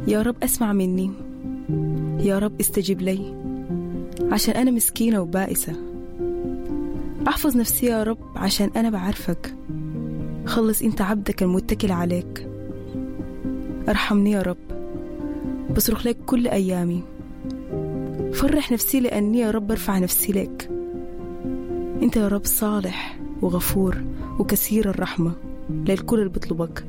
يا رب أسمع مني، يا رب استجب لي عشان أنا مسكينة وبائسة. أحفظ نفسي يا رب عشان أنا بعرفك. خلص أنت عبدك المتكل عليك. ارحمني يا رب، بصرخ لك كل أيامي. فرح نفسي لأني يا رب برفع نفسي لك. أنت يا رب صالح وغفور وكثير الرحمة للكل اللي بطلبك.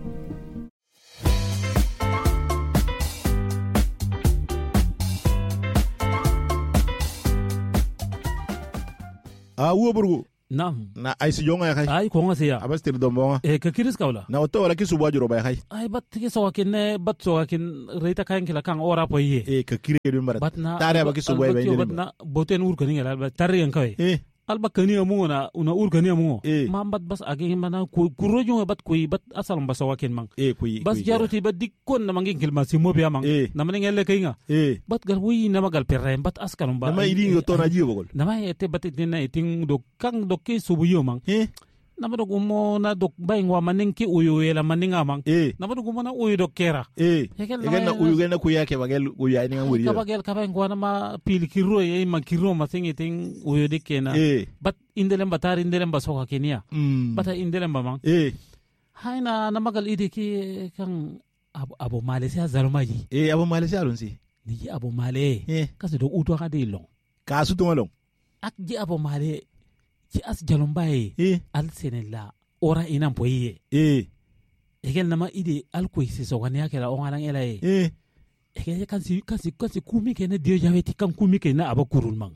Burgu. Naam. Na ay si jonga kay. Ay ko nga siya. Abas tir dombo. Ka kiris kaula. Na oto wala kisu bwajuro bay kay. Ay bat ki so akin bat so akin reita kain kila kang ora po ye. Ka kire dum marat. Bat na tare ba kisu boy bay ni. Bat na boten ur kani ngala bat tare yang kay. Alba kani amu na una ur kani amu. Mambat bas agin mana kurojo bat kuy bat asal mbasa wakin mang. Kuy. Bas jaruti bat dikon na mangin kilma simo biya mang. Na maning ele kay nga. Bat gal wi na magal perem bat askal mba. Na may iding to na jiyo bogol. Na may ete bat itin na iting dok kang dok ki subuyo mang. Namadog umo na dok baing wa maning ki uyu ela maning amang. Namadog umo na uyu dok kera. Egen na uyu gen na kuya ke bagel uyu ay nga wuri. Kabagel kabaing wa na ma pil kiro ye makiro masing iting uyu dikena. Bat indelem batar indelem basoka kenia. Bata indelem bamang. Hay na magal ide ki kang abo Malaysia zalumaji. Abo Malaysia alunsi. Ni abo Male. Kasi dok uto ka dilong. Kasu to long. Ak ji abo Male. Ci as jalombaye al senella ora inan poye egel nama ide al ko isi so wani akela on alan elaye egel kansi kumi kene dio jaweti kan kumi kene abakurul mang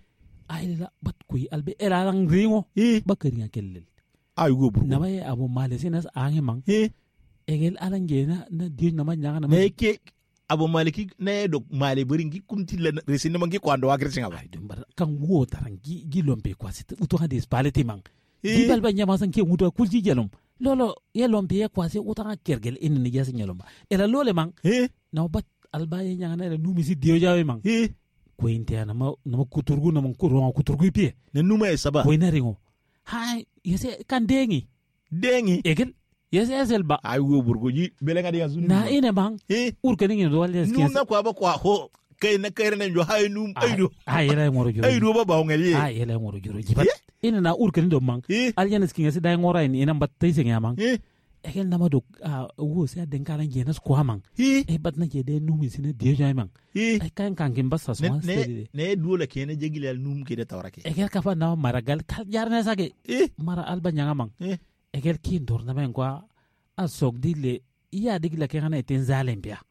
ayla bat koy albe elalang ringo bakari ngakellel ay gobu nama ye abo malesinas ange mang egel alan gena na dio nama nyanga nama ke abo maliki na dok male beringi kumti la resina mangi kwando agresin aba kan wo tarangi gilombe kwasi uto hade spaleti mang dibal ba nyama san ke mudo kulji jalom lolo yelombe kwasi uto ha kergel in ni jasi nyaloma ela lole mang na bat albaye nyanga na numi si dio jawe mang ko inte na ma kuturgu na man kuturgu pie na numa e saba ko ina ringo hay yese kan dengi egel yes elba ay wo burgoji belenga dia zuni na ine bang urkani ngi do wala skes nuna kwa ba kwa ho kay na kayre na jo hay num aydo yela ngoro juro aydo ba ba ngeli yela ngoro juro jibat ine na urkani do mang aljan skes da ngora ina battay se ngamang egel na maduk wo se den kala ngi nas kwa mang bat na je de numi sine dio jay mang ay kan ngim bassa so ne do la kene jegilal num ke de tawrake egel ka fa na maragal kal jarna sage mara alba nyanga mang egel kin dorna men kwa asok dile iya digla ke kana eten zalempia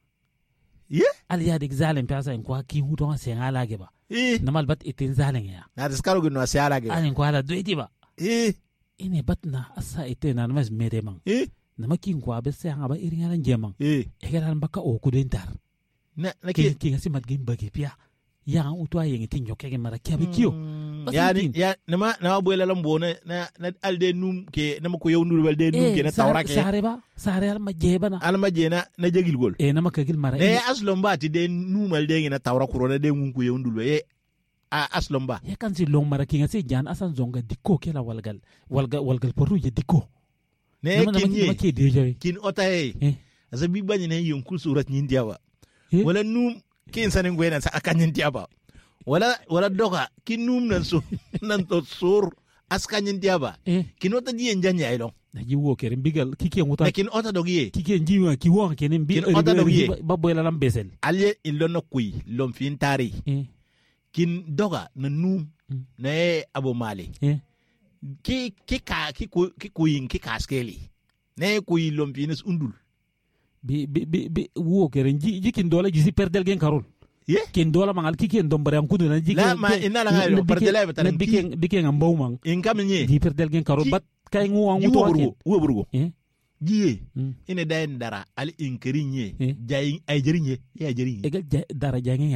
al ya dig zalempia sa en kwa ki huto se ngala ge ba namal bat eten zalenya na diskaro gno se ala ge an kwa la doiti ba ine bat na asa eten na mas mere mang nama kin kwa be se ngaba irin ala njemang egel al baka o ku dentar na ki ngasi mat gim bage pia ya utwa yengi tinyo ke mara kya bikio yani ya nama boyla lambo na alde num ke nama ko yewndul walde num ke na tawrake sare al majeba na al majena na jegil gol nama ka gil mara aslomba ti de num alde ngi na tawra ko de ngun ko yewndul aslomba ya kan si long mara kinga si jan asan zonga dikko ke la walgal poru je dikko ne kin ota azabi bani ne yonkul surat nyin diawa wala num kin sanin gwena sa akanyin diaba wala doka kinum nan to sur askanyin diaba kinota di enjanya ilong na jiwo kere bigal kike nguta kin ota dogiye kike njiwa kiwo kenen bi ota dogiye baboyla lam besel alye ilono kuy lom fin tari kin doga na num na abo male ki kuyin ki kaskeli na kuy lom finis undul bi wo kere jikin dola jisi perdel gen karol ken dola mangal kiken dombare am kudu na jikin la ma inala ngalo perdel ay tan biken am baw mang in kam nye di perdel gen karol bat kay ngu wangu to wakin wo burgo jiye ine dayen dara al inkeri nye jay ay jerinye ya jerinye egal dara jangin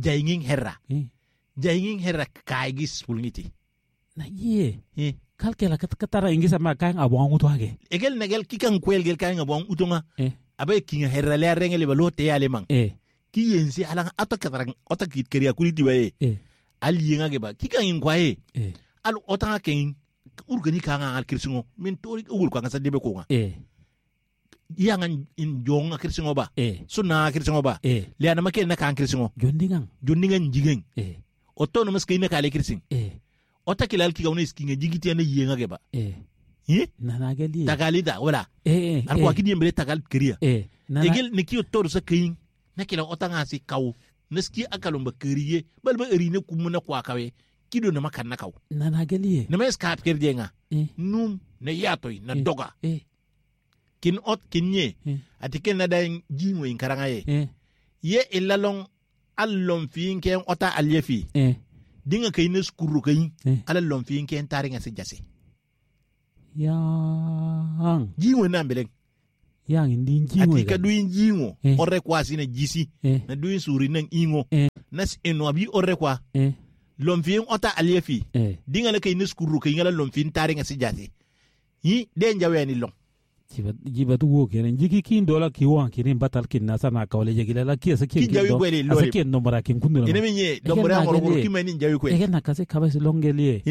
herra kay gis pulngiti na kalkela katara ingisa ma kay abwangu to age egal negel kikan kwel gel kay abwangu utonga abe kinga herra le rengele ba lote yale mang ki yensi ala ota kit keriya kuliti baye al yinga ge ba kikan in kwaye al ota ken urgani kanga al kirsingo min tori ugul kwanga sa debe ko nga yangan in jonga kirsingo ba sunna kirsingo ba le ana make na kan kirsingo jondingan jigen otto no maske ina kale kirsin ota kilal ki gawne skinga jigiti na yenga geba nana gali tagalida wala ar ko akidi mbele tagal kriya egel ne ki otto sa kayin na kila ota ngasi kaw naski akalomba kriye balba erine kumuna kwa kawe kido na makan na kaw nana gali na mes kap kerjenga num na yatoy na doga kin ot kinye atiken na dayin jingo in karanga ye ilalong allom fiin ken ota alyefi dinga kay ne skuru kay allom fiin ken taringa se jase yang jingo na mbeleng yang indin jingo atika duin jingo orre kwa sine jisi na duin suri nang ingo nas enwabi orre kwa lom fiin ota alyefi dinga na kay ne skuru kay ngala lom fiin taringa se jase yi den jaweni long jibatu wo kenen jiki kin dola ki wan kirin batal kin na sana kawle jigila la kiya sakin kin jawi gwele lo sakin no bara kin kundura ene menye do bara ngoro ngoro kimani jawi ko egen na kase kabasi longeli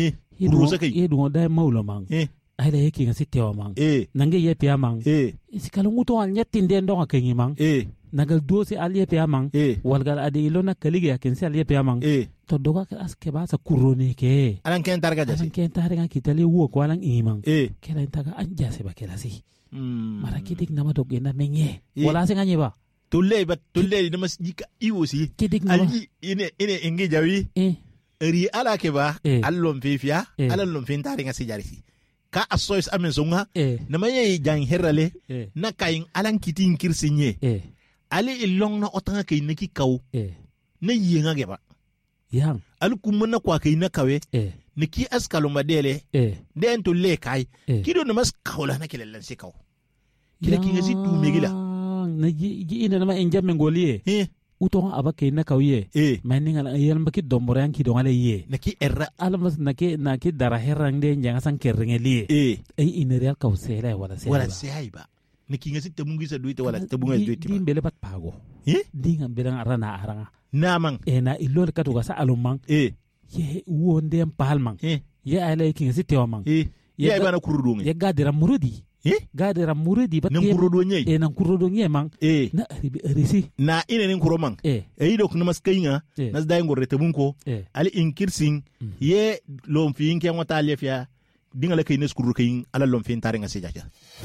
du dai maulo mang ai le kin sittewa mang nange ye pia mang isikalo nguto al nyetti den do ngakengi mang nagal dosi al ye pia mang walgal ade ilona kalige kin sel ye pia mang to doga aske ba sa kurone ke alan ken targa jasi alan ken targa kitali wo ko alan imang kela intaga anja se ba kela si mara kidik nama dog ina menye wala se nganye ba tulle de mas jika iwosi alji ine engi jawi eri ala ke ba allom fifia allom fin taringa si jarisi ka asois amen songa na maye jang herale na kayin alan kitin kirsinye ali ilong na otanga kay naki kaw na yenga geba yang al kumna kwa kay na kawe niki askaloma dele den to le kai kido na mas kawla na kilelan se kaw kila kinga si tu megila na ji ina na ma enjamme ngoliye uton abake na kawiye mani ngala yel mbaki dombore anki do ngale ye naki erra almas naki dara herang de njanga san kerngeli ina real kawsela wala se haiba niki ngasi temungi sa duite wala temunga duite di mbele bat pago di ngambele arana aranga namang na ilol katuga sa alumang ye wonde palmang ye ala kinga si tewamang ye bana kurudungi ye gadira murudi gadira murudi bat nan kurudo nyei nan kurudo nyei mang na risi na ine nin kuromang dok na maskayinga nas day ngorre temunko ali inkirsing ye lom fi inke ngota lefia dingala kay nes kuru kay ala lom fi taringa se jaja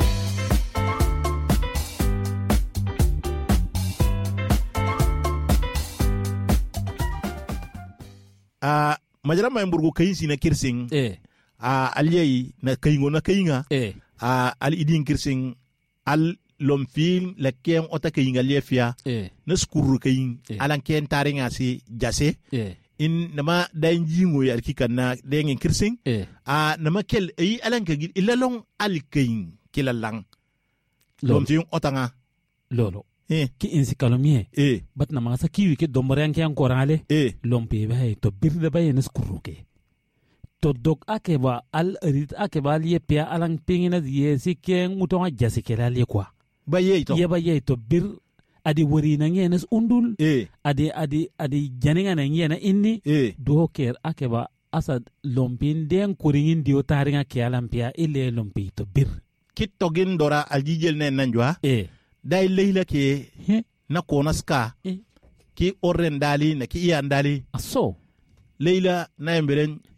majara may mburgo kay sina kirsing aliyai na kayingo na kayinga al idin kirsing al lomfin la ken ota kayinga lefia na skuru kayin alan ken taringa si jase in nama dain jingo ya kikan na den kirsing nama kel ay alan kagil ilalong al kayin kilalang lomfin otanga lolo ki insi kalomie bat na mga sa kiwi ki domborean ki ang korale lompi ba to birda ba yenes kuruke to dok akeba al rit akeba liye pia alang pingina ye si ken utonga jasikela liye kwa ba ye to bir adi wori na ngenes undul adi janinga na ngena inni do ker akeba asa lompin den kuringin dio taringa ki alampia ile lompi to bir kitogin dora aljijel nen nanjwa dai leila ke na konaska ki orren dali na ki iyan dali aso leila na emberen